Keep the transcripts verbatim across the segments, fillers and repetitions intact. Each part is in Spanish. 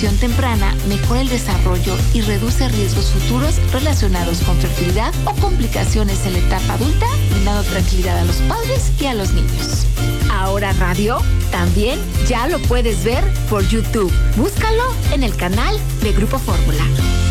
detección temprana mejora el desarrollo y reduce riesgos futuros relacionados con fertilidad o complicaciones en la etapa adulta, brindando tranquilidad a los padres y a los niños. Ahora radio también ya lo puedes ver por YouTube. Búscalo en el canal de Grupo Fórmula.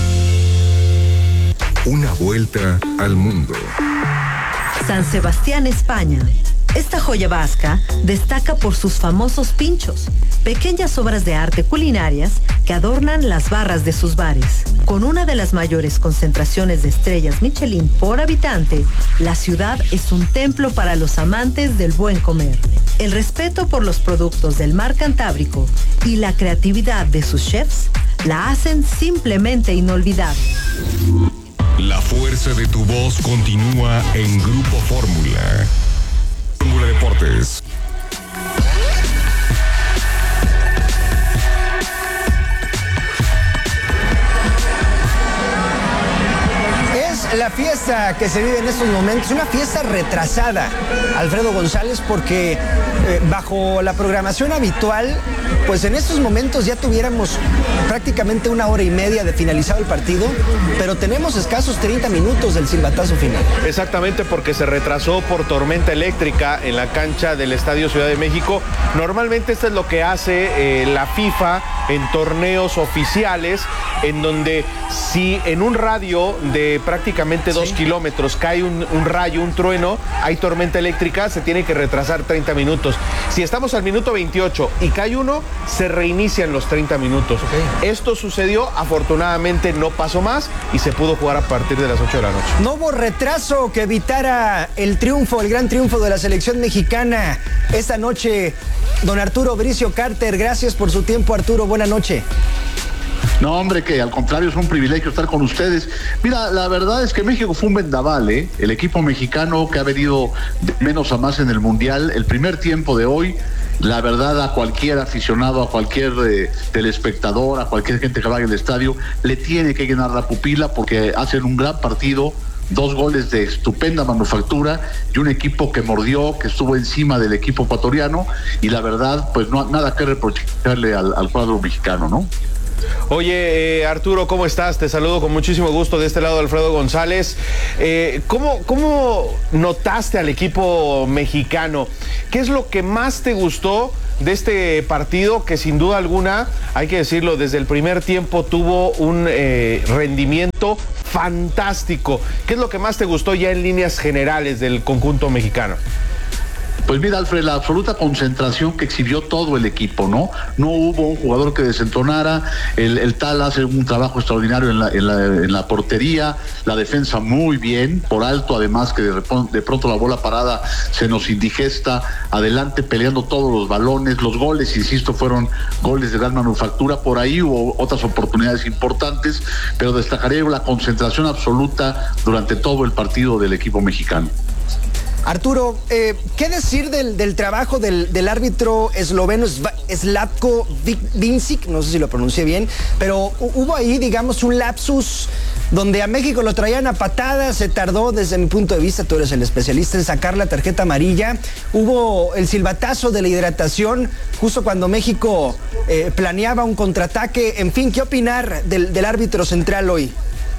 Una vuelta al mundo. San Sebastián, España. Esta joya vasca destaca por sus famosos pinchos, pequeñas obras de arte culinarias que adornan las barras de sus bares. Con una de las mayores concentraciones de estrellas Michelin por habitante, la ciudad es un templo para los amantes del buen comer. El respeto por los productos del mar Cantábrico y la creatividad de sus chefs la hacen simplemente inolvidable. La fuerza de tu voz continúa en Grupo Fórmula. Fórmula Deportes. Es la fiesta que se vive en estos momentos, una fiesta retrasada, Alfredo González, porque eh, bajo la programación habitual, pues en estos momentos ya tuviéramos prácticamente una hora y media de finalizado el partido, pero tenemos escasos treinta minutos del silbatazo final. Exactamente, porque se retrasó por tormenta eléctrica en la cancha del Estadio Ciudad de México. Normalmente esto es lo que hace eh, la FIFA en torneos oficiales, en donde si en un radio de prácticamente dos sí. kilómetros cae un, un rayo, un trueno, hay tormenta eléctrica, se tiene que retrasar treinta minutos. Si estamos al minuto veintiocho y cae uno, se reinician los treinta minutos. Okay. Esto sucedió, afortunadamente no pasó más y se pudo jugar a partir de las ocho de la noche. No hubo retraso que evitara el triunfo, el gran triunfo de la selección mexicana esta noche. Don Arturo Bricio Carter, gracias por su tiempo, Arturo, buena noche. No, hombre, que al contrario es un privilegio estar con ustedes. Mira, la verdad es que México fue un vendaval, ¿eh? El equipo mexicano que ha venido de menos a más en el Mundial, el primer tiempo de hoy, la verdad a cualquier aficionado, a cualquier eh, telespectador, a cualquier gente que vaya al estadio, le tiene que llenar la pupila porque hacen un gran partido. Dos goles de estupenda manufactura y un equipo que mordió, que estuvo encima del equipo ecuatoriano y la verdad, pues no nada que reprocharle al, al cuadro mexicano, ¿no? Oye, eh, Arturo, ¿cómo estás? Te saludo con muchísimo gusto de este lado, Alfredo González. Eh, ¿cómo, ¿Cómo notaste al equipo mexicano? ¿Qué es lo que más te gustó de este partido que sin duda alguna, hay que decirlo, desde el primer tiempo tuvo un eh, rendimiento fantástico? ¿Qué es lo que más te gustó ya en líneas generales del conjunto mexicano? Pues mira, Alfred, la absoluta concentración que exhibió todo el equipo, ¿no? No hubo un jugador que desentonara, el, el Tal hace un trabajo extraordinario en la, en, la, en la portería, la defensa muy bien, por alto además que de, de pronto la bola parada se nos indigesta, adelante peleando todos los balones, los goles, insisto, fueron goles de gran manufactura, por ahí hubo otras oportunidades importantes, pero destacaría la concentración absoluta durante todo el partido del equipo mexicano. Arturo, eh, ¿qué decir del, del trabajo del, del árbitro esloveno Zlatko Vincic? No sé si lo pronuncié bien, pero hubo ahí, digamos, un lapsus donde a México lo traían a patadas, se tardó desde mi punto de vista, tú eres el especialista en sacar la tarjeta amarilla, hubo el silbatazo de la hidratación justo cuando México eh, planeaba un contraataque, en fin, ¿qué opinar del, del árbitro central hoy?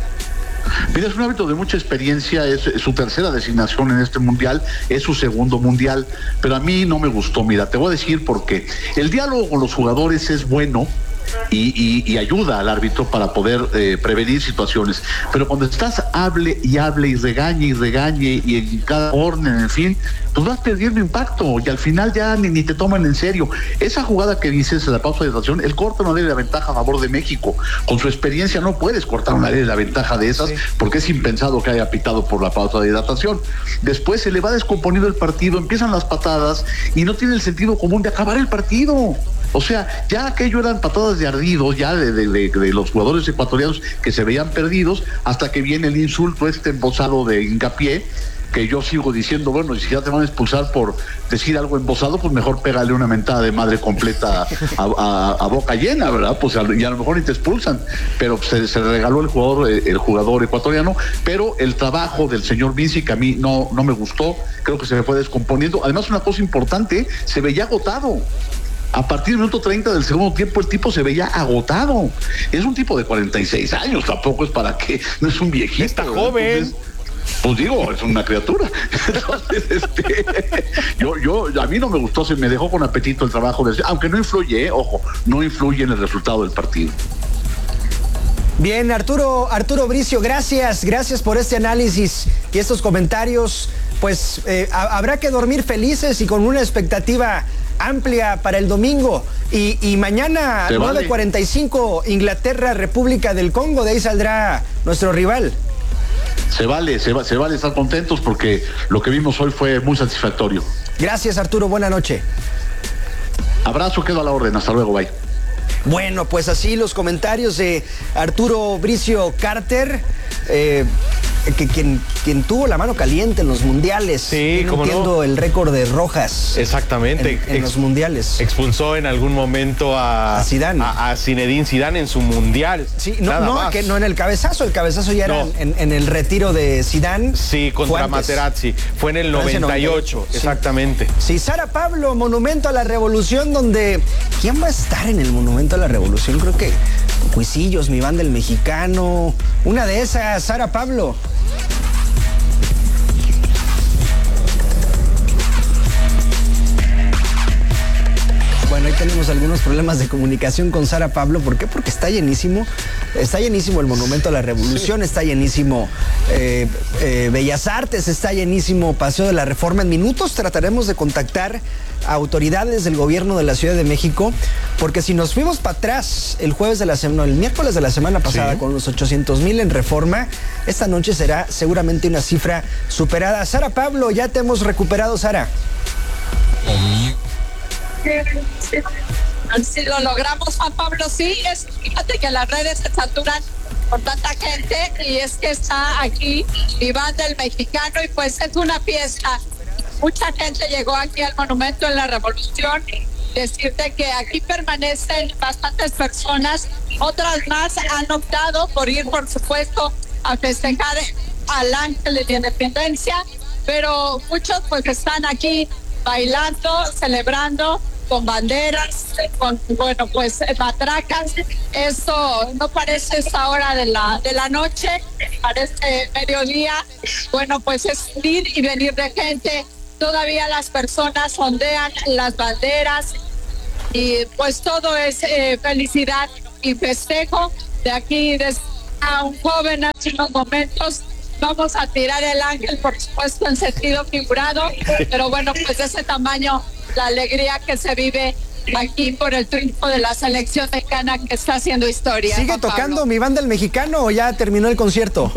Mira, es un árbitro de mucha experiencia, es, es su tercera designación en este mundial, es su segundo mundial, pero a mí no me gustó. Mira, te voy a decir por qué. El diálogo con los jugadores es bueno y, y, y ayuda al árbitro para poder eh, prevenir situaciones, pero cuando estás hable y hable y regañe y regañe y en cada orden, en fin, pues vas perdiendo impacto y al final ya ni, ni te toman en serio. Esa jugada que dices en la pausa de hidratación, él corta una ley de ventaja a favor de México. Con su experiencia no puedes cortar una ley de la ventaja de esas, sí, porque es impensado que haya pitado por la pausa de hidratación. Después se le va descomponiendo el partido, empiezan las patadas y no tiene el sentido común de acabar el partido. O sea, ya aquello eran patadas de ardidos, ya de, de, de, de los jugadores ecuatorianos que se veían perdidos, hasta que viene el insulto este embosado de Hincapié, que yo sigo diciendo, bueno, si ya te van a expulsar por decir algo embosado, pues mejor pégale una mentada de madre completa a, a, a boca llena, ¿verdad? Pues a, y a lo mejor ni te expulsan, pero se, se regaló el jugador, el jugador ecuatoriano, pero el trabajo del señor Vinci, que a mí no, no me gustó, creo que se me fue descomponiendo. Además, una cosa importante, se veía agotado. A partir del minuto treinta del segundo tiempo el tipo se veía agotado. Es un tipo de cuarenta y seis años, tampoco es para que, no es un viejito. Está joven. Entonces, pues digo, es una criatura. Entonces, este, yo, yo, a mí no me gustó, se me dejó con apetito el trabajo, de, aunque no influye, eh, ojo, no influye en el resultado del partido. Bien, Arturo, Arturo Bricio, gracias, gracias por este análisis y estos comentarios. Pues eh, habrá que dormir felices y con una expectativa amplia para el domingo. Y, y mañana, nueve cuarenta y cinco, Inglaterra, República del Congo, de ahí saldrá nuestro rival. Se vale, se, va, se vale estar contentos porque lo que vimos hoy fue muy satisfactorio. Gracias, Arturo, buena noche. Abrazo, quedo a la orden, hasta luego, bye. Bueno, pues así los comentarios de Arturo Bricio Carter, eh, que quien, quien tuvo la mano caliente en los mundiales. Sí, como no. Entiendo el récord de Rojas. Exactamente. En, en Ex, los mundiales. Expulsó en algún momento a, a Zidane. A, a Zinedine Zidane en su mundial. Sí, no, no, que no en el cabezazo. El cabezazo ya no. era en, en el retiro de Zidane. Sí, contra Materazzi. Fue en el noventa y ocho, sí. Exactamente. Sí, Sara Pablo, Monumento a la Revolución, donde ¿quién va a estar en el Monumento a la Revolución? Creo que Cuisillos, mi banda el mexicano. Una de esas, Sara Pablo. Bueno, ahí tenemos algunos problemas de comunicación con Sara Pablo. ¿Por qué? Porque está llenísimo. Está llenísimo el Monumento a la Revolución, sí. Está llenísimo eh, eh, Bellas Artes, está llenísimo Paseo de la Reforma. En minutos trataremos de contactar a autoridades del gobierno de la Ciudad de México, porque si nos fuimos para atrás el jueves de la semana, no, el miércoles de la semana pasada, sí, con los ochocientos mil en Reforma, esta noche será seguramente una cifra superada. Sara Pablo, ya te hemos recuperado, Sara. Si lo logramos, Juan Pablo, sí, es, fíjate que las redes se saturan por tanta gente y es que está aquí Iván del Mexicano y pues es una fiesta. Mucha gente llegó aquí al Monumento en la Revolución. Decirte que aquí permanecen bastantes personas, otras más han optado por ir, por supuesto, a festejar al Ángel de la Independencia, pero muchos pues están aquí bailando, celebrando, con banderas, con, bueno, pues matracas. Eso no parece esta hora de la, de la noche, parece mediodía. Bueno, pues es ir y venir de gente. Todavía las personas ondean las banderas y pues todo es eh, felicidad y festejo. De aquí a un joven hace unos momentos vamos a tirar el ángel, por supuesto, en sentido figurado, pero bueno, pues de ese tamaño, la alegría que se vive aquí por el triunfo de la selección mexicana que está haciendo historia. ¿Sigue tocando Pablo? Mi banda el mexicano o ya terminó el concierto?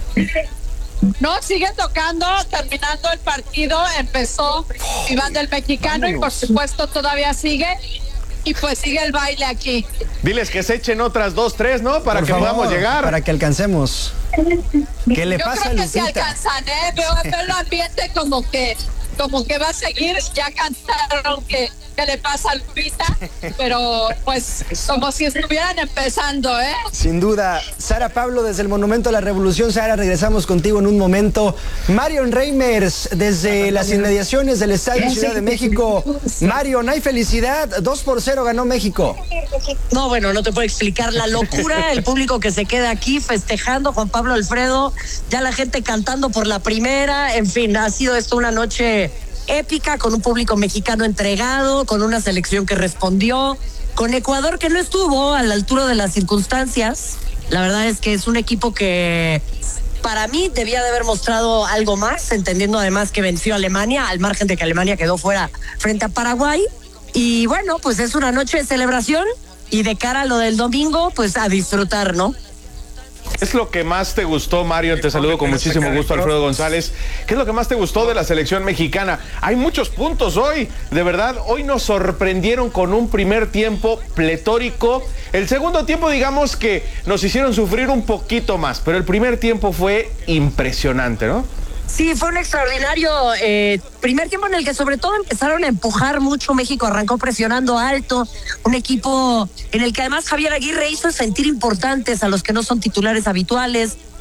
No, sigue tocando, terminando el partido, empezó mi banda el mexicano. Vámonos. Y por supuesto todavía sigue. Y pues sigue el baile aquí. Diles que se echen otras dos, tres, ¿no? Para Por que favor, podamos llegar. Para que alcancemos. ¿Qué le Yo pasa a Lupita? Yo creo que se alcanzan, ¿eh? Veo, veo el ambiente como que, como que va a seguir. Ya cantaron que, que le pasa a Lupita. Pero pues como si estuvieran empezando, ¿eh? Sin duda. Sara Pablo desde el Monumento a la Revolución. Sara, regresamos contigo en un momento. Marion Reimers desde las inmediaciones del Estadio Ciudad de México. Marion, hay felicidad. dos por cero ganó México. No, bueno, no te puedo explicar la locura. El público que se queda aquí festejando, Juan Pablo, Alfredo, ya la gente cantando por la primera. En fin, ha sido esto una noche épica, con un público mexicano entregado, con una selección que respondió, con Ecuador que no estuvo a la altura de las circunstancias. La verdad es que es un equipo que para mí debía de haber mostrado algo más, entendiendo además que venció a Alemania, al margen de que Alemania quedó fuera frente a Paraguay. Y bueno, pues es una noche de celebración y de cara a lo del domingo, pues a disfrutar, ¿no? ¿Qué es lo que más te gustó, Mario? Te saludo con muchísimo gusto, Alfredo González. ¿Qué es lo que más te gustó de la selección mexicana? Hay muchos puntos hoy, de verdad. Hoy nos sorprendieron con un primer tiempo pletórico. El segundo tiempo, digamos que nos hicieron sufrir un poquito más, pero el primer tiempo fue impresionante, ¿no? Sí, fue un extraordinario eh, primer tiempo en el que sobre todo empezaron a empujar mucho. México arrancó presionando alto, un equipo en el que además Javier Aguirre hizo sentir importantes a los que no son titulares habituales.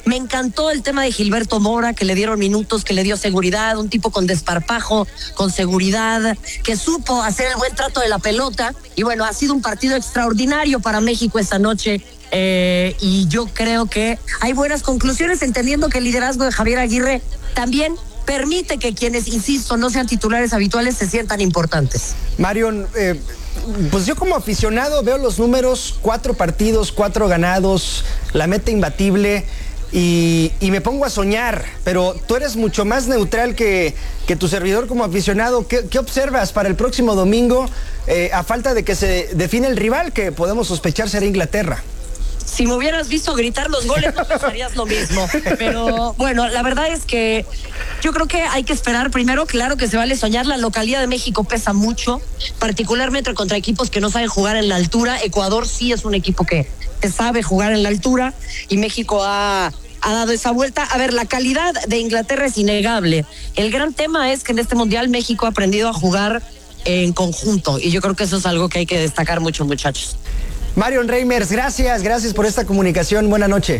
Me encantó el tema de Gilberto Mora, que le dieron minutos, que le dio seguridad, un tipo con desparpajo, con seguridad, que supo hacer el buen trato de la pelota. Y bueno, ha sido un partido extraordinario para México esta noche. Eh, y yo creo que hay buenas conclusiones, entendiendo que el liderazgo de Javier Aguirre también permite que quienes, insisto, no sean titulares habituales se sientan importantes. Marion, eh, pues yo como aficionado veo los números, cuatro partidos, cuatro ganados, la meta imbatible. Y, y me pongo a soñar, pero tú eres mucho más neutral que, que tu servidor como aficionado. ¿Qué, qué observas para el próximo domingo, eh, a falta de que se define el rival, que podemos sospechar será Inglaterra? Si me hubieras visto gritar los goles, no pensarías lo mismo. Pero bueno, la verdad es que yo creo que hay que esperar primero. Claro que se vale soñar. La localidad de México pesa mucho, particularmente contra equipos que no saben jugar en la altura. Ecuador sí es un equipo que, que sabe jugar en la altura y México ha, ha dado esa vuelta. A ver, la calidad de Inglaterra es innegable. El gran tema es que en este Mundial México ha aprendido a jugar en conjunto y yo creo que eso es algo que hay que destacar mucho, muchachos. Marion Reimers, gracias, gracias por esta comunicación. Buenas noches.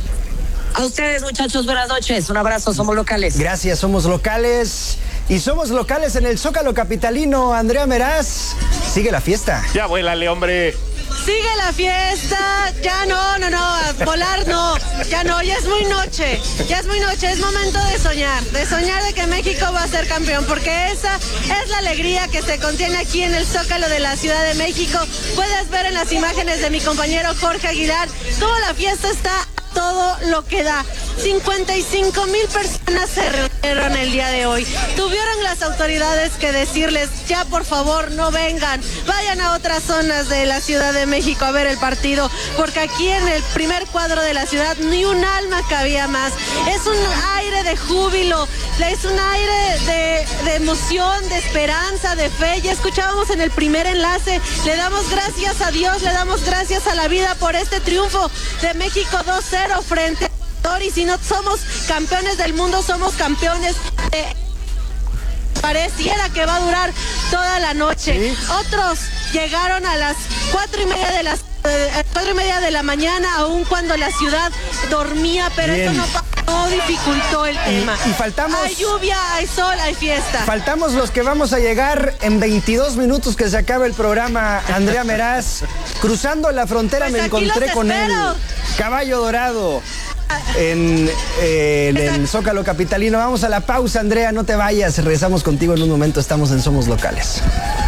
A ustedes, muchachos, buenas noches. Un abrazo, somos locales. Gracias, somos locales. Y somos locales en el Zócalo capitalino. Andrea Meraz, sigue la fiesta. Ya vuélale, hombre. Sigue la fiesta, ya no, no, no, volar no, ya no, ya es muy noche, ya es muy noche, es momento de soñar, de soñar de que México va a ser campeón, porque esa es la alegría que se contiene aquí en el Zócalo de la Ciudad de México. Puedes ver en las imágenes de mi compañero Jorge Aguilar cómo la fiesta está todo lo que da. cincuenta y cinco mil personas se reunieron el día de hoy. Tuvieron las autoridades que decirles, ya por favor no vengan, vayan a otras zonas de la Ciudad de México a ver el partido, porque aquí en el primer cuadro de la ciudad ni un alma cabía más. Es un aire de júbilo, es un aire de, de emoción, de esperanza, de fe. Ya escuchábamos en el primer enlace, le damos gracias a Dios, le damos gracias a la vida por este triunfo de México dos cero frente a... Y si no somos campeones del mundo, somos campeones de... Pareciera que va a durar toda la noche. ¿Sí? Otros llegaron a las cuatro y media de las eh, cuatro y media de la mañana, aun cuando la ciudad dormía, pero Bien. Eso no, no dificultó el tema. Y, y faltamos. Hay lluvia, hay sol, hay fiesta. Faltamos los que vamos a llegar en veintidós minutos que se acabe el programa. Andrea Meraz, cruzando la frontera pues me encontré con el Caballo Dorado. En, eh, en el Zócalo capitalino. Vamos a la pausa, Andrea, no te vayas, regresamos contigo en un momento, estamos en Somos Locales.